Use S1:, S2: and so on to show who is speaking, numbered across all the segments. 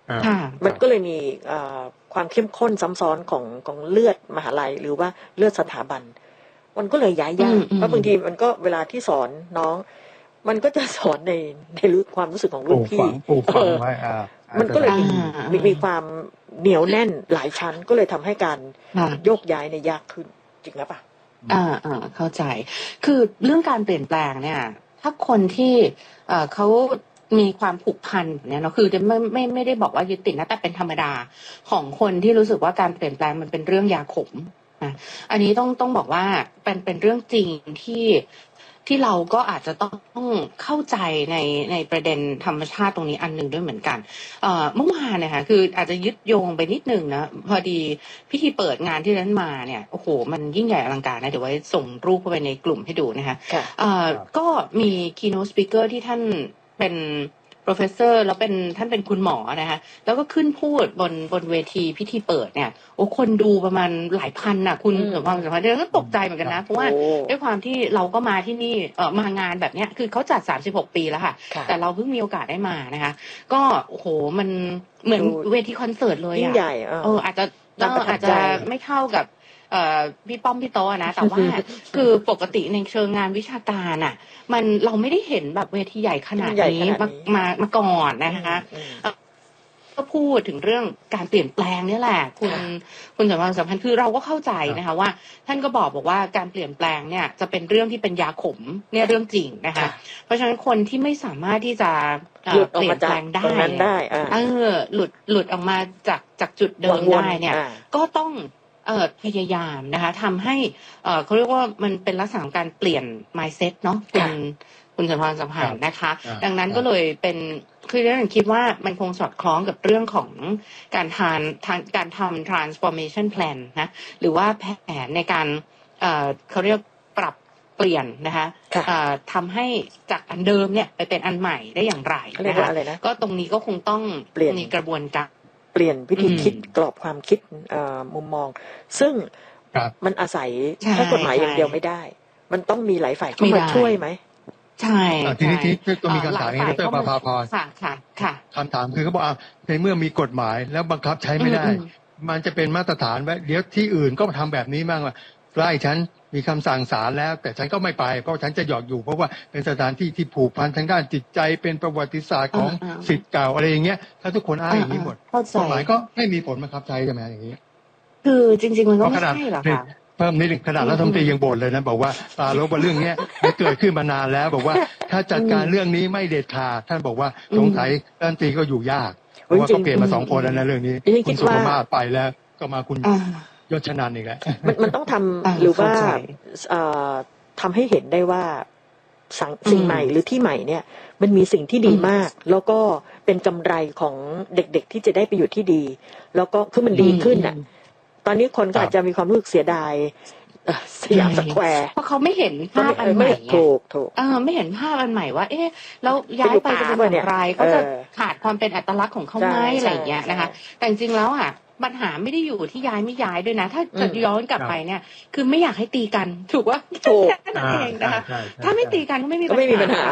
S1: มันก็เลยมีความเข้มข้นซ้ำซ้อนของเลือดมหาลัยหรือว่าเลือดสถาบันมันก็เลยย้ายยากเพราะบางทีมันก็เวลาที่สอนน้องมันก็จะสอนในความรู้สึกของรุ่นพี่มันก็เลยมีความเหนียวแน่นหลายชั้นก็เลยทำให้การโยกย้ายในยากขึ้นจริงหรือเปล่า
S2: เข้าใจคือเรื่องการเปลี่ยนแปลงเนี่ยถ้าคนที่เขามีความผูกพันเนี่ยเนาะคือจะไม่ได้บอกว่ายึดติดนะแต่เป็นธรรมดาของคนที่รู้สึกว่าการเปลี่ยนแปลงมันเป็นเรื่องยาขมนะอันนี้ต้องบอกว่าเป็นเรื่องจริงที่เราก็อาจจะต้องเข้าใจในประเด็นธรรมชาติตรงนี้อันหนึ่งด้วยเหมือนกันเมื่อวานเนี่ยค่ะคืออาจจะยึดโยงไปนิดนึงนะพอดีพิธีเปิดงานที่นั้นมาเนี่ยโอ้โหมันยิ่งใหญ่อลังการนะเดี๋ยวไว้ส่งรูปเข้าไปในกลุ่มให้ดูนะคะก็มี keynote speaker ที่ท่านเป็น professor แล้วท่านเป็นคุณหมอนะคะแล้วก็ขึ้นพูดบนเวทีพิธีเปิดเนี่ยโอ้คนดูประมาณหลายพันน่ะคุณสมความสัมพันธ์เดี๋ยวก็ตกใจเหมือนกันนะเพราะว่าด้วยความที่เราก็มาที่นี่มางานแบบเนี้ยคือเขาจัด36 ปีแล้วค่ะแต่เราเพิ่งมีโอกาสได้มานะคะก็โอ้โหมันเหมือนเวทีคอนเสิร์ตเลยอ่ะอาจจะไม่เท่ากับพี่ป้อมพี่โตนะแต่ว่าคือปกติในเชิงงานวิชาการอ่ะเราไม่ได้เห็นแบบเวทีใหญ่ขนาดนี้มาก่อนนะคะก็พูดถึงเรื่องการเปลี่ยนแปลงนี่แหละคุณสัมพันธ์คือเราก็เข้าใจนะคะว่าท่านก็บอกว่าการเปลี่ยนแปลงเนี่ยจะเป็นเรื่องที่เป็นยาขมเนี่ยเรื่องจริงนะคะเพราะฉะนั้นคนที่ไม่สามารถที่จะเปลี่ยนแปลงได้หลุดออกมาจากจุดเดิมได้เนี่ยก็ต้องพยายามนะคะทำให้เขาเรียกว่ามันเป็นลักษณะของการเปลี่ยน mindset เนาะคุณสัมพันธ์นะคะดังนั้นก็เลยเป็นคือเรื่องคิดว่ามันคงสอดคล้องกับเรื่องของการทำ transformation plan นะหรือว่าแผนในการเขาเรียกปรับเปลี่ยนนะคะทำให้จากอันเดิมเนี่ยไปเป็นอันใหม่ได้อย่างไรนะคะก็ตรงนี้ก็คงต้องมีกระบวนการ
S1: เปลี่ยนวิธีคิดกรอบความคิดมุมมองซึ่งมันอาศัยแค่กฎหมายอย่างเดียวไม่ได้มันต้องมีหลายฝ่ายเข้ามาช่วยไหม
S2: ใช่
S3: ทีนี้ก็มีคำถามนี้ดร.ประภาพรคำถามคือเขาบอกในเมื่อมีกฎหมายแล้วบังคับใช้ไม่ได้มันจะเป็นมาตรฐานไว้เดี๋ยวที่อื่นก็ทำแบบนี้บ้างว่าใกล้ฉันมีคำสั่งศาลแล้วแต่ฉันก็ไม่ไปเพราะฉันจะหยอกอยู่เพราะว่าเป็นสถานที่ที่ผูกพันทางด้านจิตใจเป็นประวัติศาสตร์ของศิษย์เก่าอะไรอย่างเงี้ยถ้าทุกคนอ้างอย่างนี้หมดกฎหมายก็ไม่มีผลบังคับใช้ใช่ไหมอย่างนี้
S2: คือจริงๆมันก็ไม่ใช่หรอกค่ะ
S3: เพิ่มนิดนึงขนาดรัฐมนตรียังบ่นเลยนะบอกว่าปราลบว่าเรื่องนี้เกิดขึ้นมานานแล้วบอกว่าถ้าจัดการเรื่องนี้ไม่เด็ดขาดท่านบอกว่าสงสัยรัฐมนตรีก็อยู่ยากเพราะว่าเขาเปลี่ยนมา2 คนแล้วนะเรื่องนี้คุณสุภมาศไปแล้วก็มาคุณยศชนันท์อีกแล้ว
S1: มันต้องทำหรือว่าทำให้เห็นได้ว่าสิ่งใหม่หรือที่ใหม่เนี่ยมันมีสิ่งที่ดีมากแล้วก็เป็นกำไรของเด็กๆที่จะได้ไปอยู่ที่ดีแล้วก็คือมันดีขึ้นอ่ะตอนนี้คนก็อาจจะมีความรู้สึกเสียดายสยามสแควร์
S2: เพราะเขาไม่เห็นภาพอันใหม่
S1: ถูก
S2: ไม่เห็นภาพอันใหม่ว่าแล้วย้ายไปจะเป็นอย่างไรเขาจะขาดความเป็นอัตลักษณ์ของเขาไหมอะไรอย่างเงี้ยนะคะแต่จริงๆแล้วอ่ะปัญหาไม่ได้อยู่ที่ย้ายไม่ย้ายด้วยนะถ้าจะย้อนกลับไปเนี่ยคือไม่อยากให้ตีกันถูกว่า
S1: ถูก
S2: นั่นเองนะคะถ้าไม่ตีกันก็ไม่มีปัญหา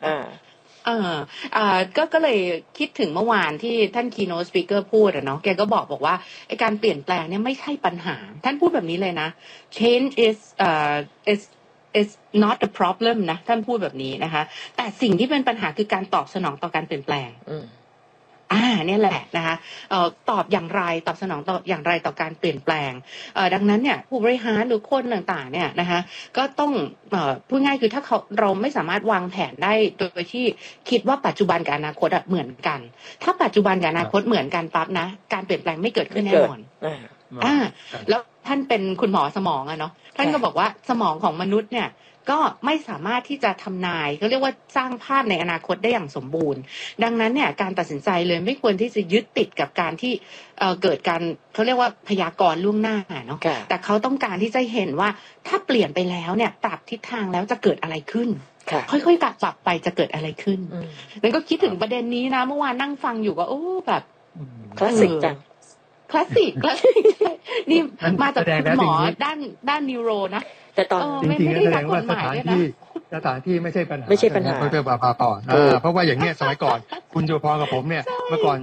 S2: ก็เลยคิดถึงเมื่อวานที่ท่าน keynote speaker พูดเนาะแกก็บอกว่าไอ้การเปลี่ยนแปลงเนี่ยไม่ใช่ปัญหาท่านพูดแบบนี้เลยนะ change is not the problem นะท่านพูดแบบนี้นะคะแต่สิ่งที่เป็นปัญหาคือการตอบสนองต่อการเปลี่ยนแปลงเนี่ยแหละนะคะตอบสนองต่ออย่างไรต่อการเปลี่ยนแปลงดังนั้นเนี่ยผู้บริหารหรือคนต่างๆเนี่ยนะคะก็ต้องพูดง่ายคือถ้าเราไม่สามารถวางแผนได้โดยที่คิดว่าปัจจุบันกับอนาคตเหมือนกันถ้าปัจจุบันกับอนาคตเหมือนกันปั๊บนะการเปลี่ยนแปลงไม่เกิดขึ้นแน่นอนแล้วท่านเป็นคุณหมอสมองเนาะท่านก็บอกว่าสมองของมนุษย์เนี่ยก็ไม่สามารถที่จะทำนายก็เรียกว่าสร้างภาพในอนาคตได้อย่างสมบูรณ์ดังนั้นเนี่ยการตัดสินใจเลยไม่ควรที่จะยึดติดกับการที่เกิดการเขาเรียกว่าพยากรณ์ล่วงหน้าเนาะแต่เขาต้องการที่จะเห็นว่าถ้าเปลี่ยนไปแล้วเนี่ยปรับทิศทางแล้วจะเกิดอะไรขึ้นค่อยๆปรับไปจะเกิดอะไรขึ้นนั่นก็คิดถึงประเด็นนี้นะเมื่อวานนั่งฟังอยู่ก็แบบ
S1: คลาสสิกจัง
S2: คลาสสิกนี่มาจากคุณหมอด้านนิวโรนะ
S3: แต่ตอนจริงๆแสดงว่าสถานที่ไม่ใช่ปัญหา
S1: เพื่อ
S3: ปาเพราะว่าอย่างเงี้ยสมัยก่อนคุณโยพรกับผมเนี่ยเมื่อก่อน